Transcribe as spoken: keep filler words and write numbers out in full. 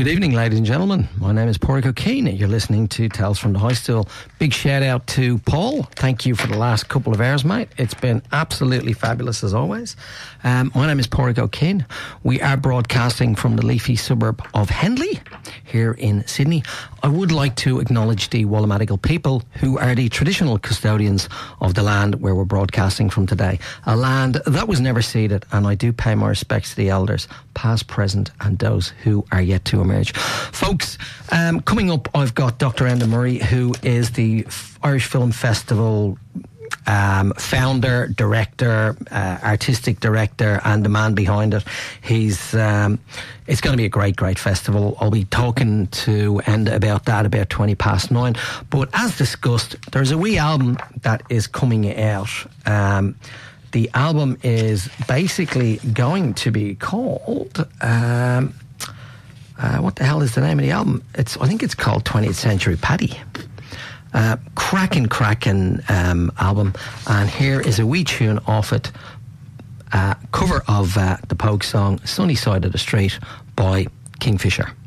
Good evening, ladies and gentlemen. My name is Pádraig O'Keefe. You're listening to Tales from the High Stool. Big shout out to Paul. Thank you for the last couple of hours, mate. It's been absolutely fabulous as always. Um, my name is Pádraig O'Keefe. We are broadcasting from the leafy suburb of Henley here in Sydney. I would like to acknowledge the Wallamadigal people who are the traditional custodians of the land where we're broadcasting from today. A land that was never ceded, and I do pay my respects to the elders, past, present, and those who are yet to emerge. Folks, um, coming up, I've got Doctor Enda Murray, who is the Irish Film Festival um, founder, director, uh, artistic director, and the man behind it. He's um, it's going to be a great, great festival. I'll be talking to Enda about that about twenty past nine. But as discussed, there's a wee album that is coming out. Um, the album is basically going to be called... Um, Uh, what the hell is the name of the album? It's I think it's called twentieth Century Paddy. Uh, cracking, cracking um, album. And here is a wee tune off it. Uh, cover of uh, the Pogue song, Sunny Side of the Street by Kingfisher.